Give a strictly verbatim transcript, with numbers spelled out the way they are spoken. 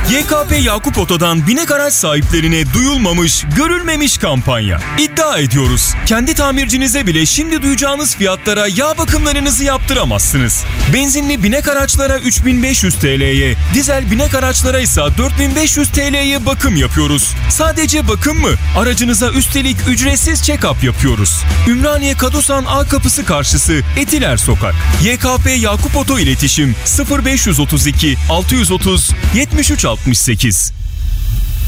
Y K P Yakup Oto'dan binek araç sahiplerine duyulmamış, görülmemiş kampanya. İddia ediyoruz. Kendi tamircinize bile şimdi duyacağınız fiyatlara yağ bakımlarınızı yaptıramazsınız. Benzinli binek araçlara üç bin beş yüz T L'ye, dizel binek araçlara ise dört bin beş yüz T L'ye bakım yapıyoruz. Sadece bakım mı? Aracınıza üstelik ücretsiz check-up yapıyoruz. Ümraniye Kadosan A kapısı karşısı Etiler Sokak. Y K P Yakup Oto İletişim sıfır beş otuz iki altı yüz otuz yetmiş üç altmış sekiz.